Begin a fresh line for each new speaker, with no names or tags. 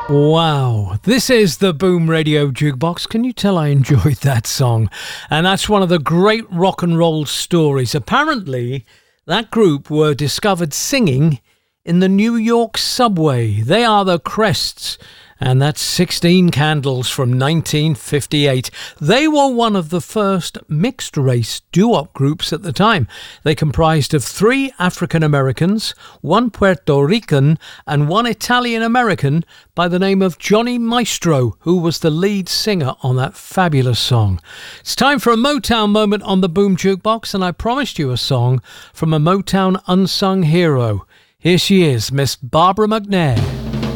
Wow, this is the Boom Radio Jukebox. Can you tell I enjoyed that song? And that's one of the great rock and roll stories. Apparently, that group were discovered singing in the New York subway. They are the Crests, and that's 16 Candles from 1958. They were one of the first mixed-race doo-wop groups at the time. They comprised of 3 African Americans, 1 Puerto Rican, and 1 Italian American by the name of Johnny Maestro, who was the lead singer on that fabulous song. It's time for a Motown moment on the Boom Jukebox, and I promised you a song from a Motown unsung hero. Here she is, Miss Barbara McNair.